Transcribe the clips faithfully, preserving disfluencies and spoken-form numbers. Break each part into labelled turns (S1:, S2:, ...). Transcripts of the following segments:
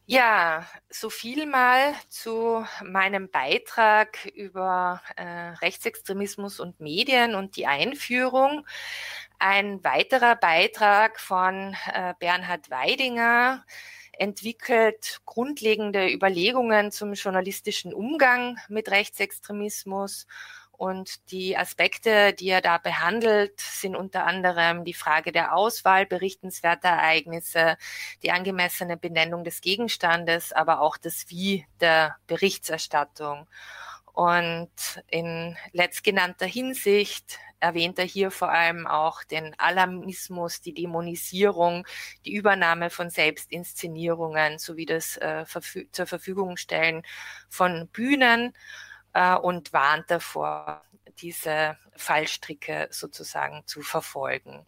S1: Ja, so viel mal zu meinem Beitrag über äh, Rechtsextremismus und Medien und die Einführung. Ein weiterer Beitrag von äh, Bernhard Weidinger entwickelt grundlegende Überlegungen zum journalistischen Umgang mit Rechtsextremismus. Und die Aspekte, die er da behandelt, sind unter anderem die Frage der Auswahl berichtenswerter Ereignisse, die angemessene Benennung des Gegenstandes, aber auch das Wie der Berichterstattung. Und in letztgenannter Hinsicht erwähnt er hier vor allem auch den Alarmismus, die Dämonisierung, die Übernahme von Selbstinszenierungen sowie das äh, verfü- zur Verfügung stellen von Bühnen äh, und warnt davor, diese Fallstricke sozusagen zu verfolgen.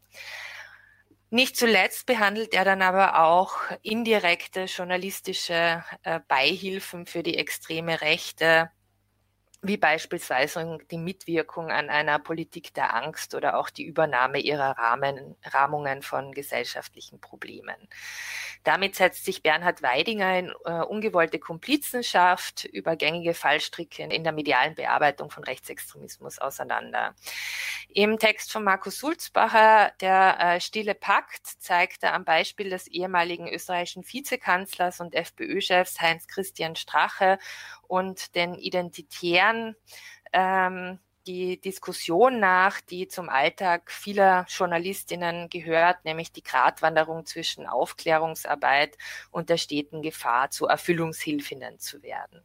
S1: Nicht zuletzt behandelt er dann aber auch indirekte journalistische äh, Beihilfen für die extreme Rechte, wie beispielsweise die Mitwirkung an einer Politik der Angst oder auch die Übernahme ihrer Rahmen, Rahmungen von gesellschaftlichen Problemen. Damit setzt sich Bernhard Weidinger in äh, ungewollte Komplizenschaft über gängige Fallstricke in der medialen Bearbeitung von Rechtsextremismus auseinander. Im Text von Markus Sulzbacher, der äh, Stille Pakt, zeigt er am Beispiel des ehemaligen österreichischen Vizekanzlers und FPÖ-Chefs Heinz-Christian Strache und den Identitären ähm, die Diskussion nach, die zum Alltag vieler Journalistinnen gehört, nämlich die Gratwanderung zwischen Aufklärungsarbeit und der steten Gefahr, zu Erfüllungshilfinnen zu werden.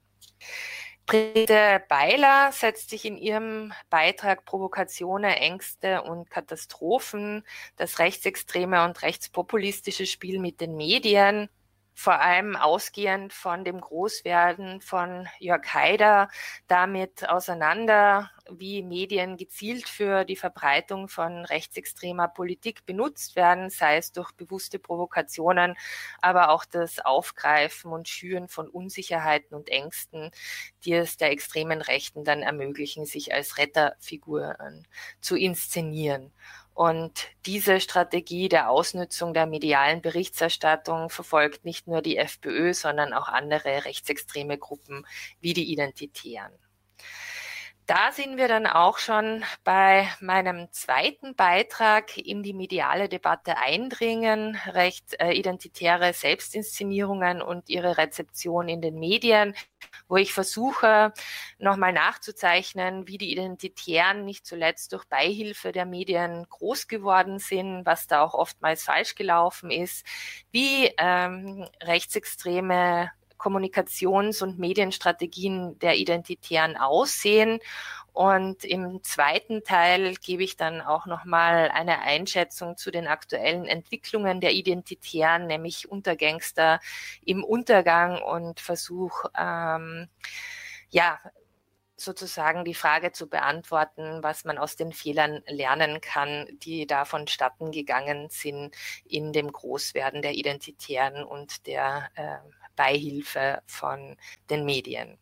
S1: Brigitte Beiler setzt sich in ihrem Beitrag Provokationen, Ängste und Katastrophen, das rechtsextreme und rechtspopulistische Spiel mit den Medien, vor allem ausgehend von dem Großwerden von Jörg Haider, damit auseinander, wie Medien gezielt für die Verbreitung von rechtsextremer Politik benutzt werden, sei es durch bewusste Provokationen, aber auch das Aufgreifen und Schüren von Unsicherheiten und Ängsten, die es der extremen Rechten dann ermöglichen, sich als Retterfiguren zu inszenieren. Und diese Strategie der Ausnutzung der medialen Berichterstattung verfolgt nicht nur die FPÖ, sondern auch andere rechtsextreme Gruppen wie die Identitären. Da sind wir dann auch schon bei meinem zweiten Beitrag in die mediale Debatte eindringen, recht äh, identitäre Selbstinszenierungen und ihre Rezeption in den Medien, wo ich versuche, nochmal nachzuzeichnen, wie die Identitären nicht zuletzt durch Beihilfe der Medien groß geworden sind, was da auch oftmals falsch gelaufen ist, wie ähm, rechtsextreme Kommunikations- und Medienstrategien der Identitären aussehen. Und im zweiten Teil gebe ich dann auch nochmal eine Einschätzung zu den aktuellen Entwicklungen der Identitären, nämlich Untergangster im Untergang, und versuche, ähm, ja, sozusagen die Frage zu beantworten, was man aus den Fehlern lernen kann, die da vonstatten gegangen sind in dem Großwerden der Identitären und der äh, Beihilfe von den Medien.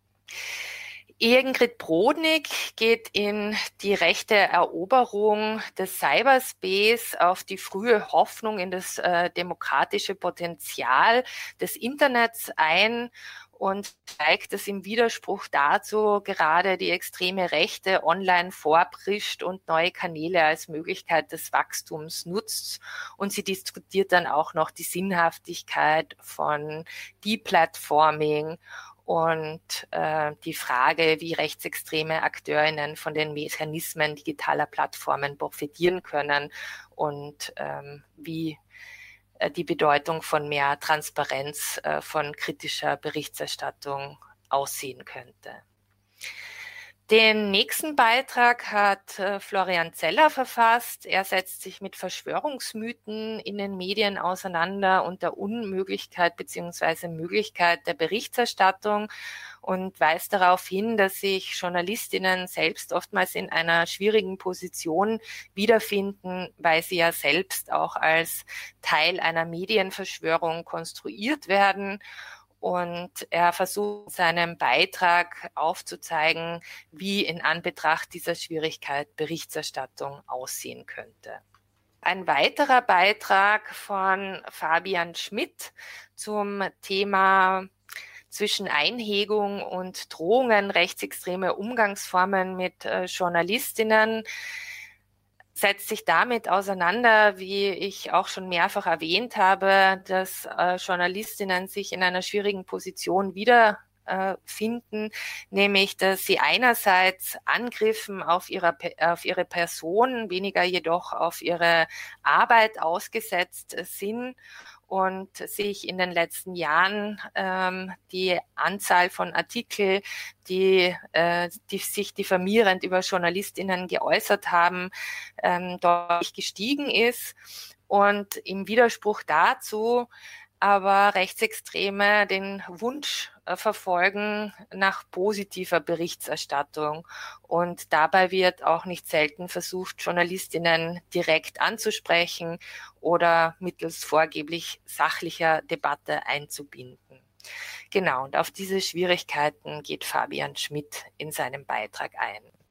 S1: Ingrid Brodnik geht in die rechte Eroberung des Cyberspace auf die frühe Hoffnung in das äh, demokratische Potenzial des Internets ein und zeigt, dass im Widerspruch dazu gerade die extreme Rechte online vorprischt und neue Kanäle als Möglichkeit des Wachstums nutzt. Und sie diskutiert dann auch noch die Sinnhaftigkeit von Deplatforming und äh, die Frage, wie rechtsextreme AkteurInnen von den Mechanismen digitaler Plattformen profitieren können und ähm, wie äh, die Bedeutung von mehr Transparenz äh, von kritischer Berichterstattung aussehen könnte. Den nächsten Beitrag hat äh, Florian Zeller verfasst. Er setzt sich mit Verschwörungsmythen in den Medien auseinander und der Unmöglichkeit bzw. Möglichkeit der Berichterstattung und weist darauf hin, dass sich Journalistinnen selbst oftmals in einer schwierigen Position wiederfinden, weil sie ja selbst auch als Teil einer Medienverschwörung konstruiert werden. Und er versucht in seinem Beitrag aufzuzeigen, wie in Anbetracht dieser Schwierigkeit Berichterstattung aussehen könnte. Ein weiterer Beitrag von Fabian Schmidt zum Thema zwischen Einhegung und Drohungen, rechtsextreme Umgangsformen mit äh, Journalistinnen, setzt sich damit auseinander, wie ich auch schon mehrfach erwähnt habe, dass äh, Journalistinnen sich in einer schwierigen Position wieder äh, finden, nämlich dass sie einerseits Angriffen auf ihre, auf ihre Person, weniger jedoch auf ihre Arbeit ausgesetzt sind und sich in den letzten Jahren ähm, die Anzahl von Artikeln, die, äh, die sich diffamierend über JournalistInnen geäußert haben, ähm, deutlich gestiegen ist. Und im Widerspruch dazu aber Rechtsextreme den Wunsch äh, verfolgen nach positiver Berichterstattung. Und dabei wird auch nicht selten versucht, Journalistinnen direkt anzusprechen oder mittels vorgeblich sachlicher Debatte einzubinden. Genau, und auf diese Schwierigkeiten geht Fabian Schmidt in seinem Beitrag ein.